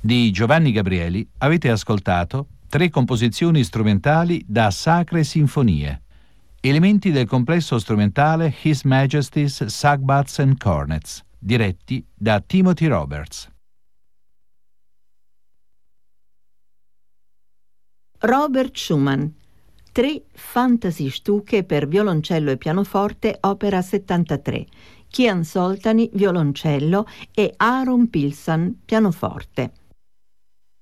di Giovanni Gabrieli avete ascoltato 3 composizioni strumentali da Sacre Sinfonie, elementi del complesso strumentale His Majesty's Sagbutts and Cornets, diretti da Timothy Roberts. Robert Schumann, 3 fantasy-Stücke per violoncello e pianoforte, opera 73, Kian Soltani, violoncello, e Aaron Pilsan, pianoforte.